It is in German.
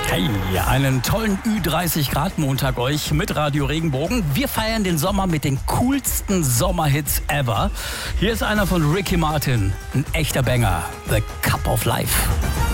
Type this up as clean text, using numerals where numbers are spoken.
Hey, einen tollen Ü30-Grad-Montag euch mit Radio Regenbogen. Wir feiern den Sommer mit den coolsten Sommerhits ever. Hier ist einer von Ricky Martin, ein echter Banger, The Cup of Life.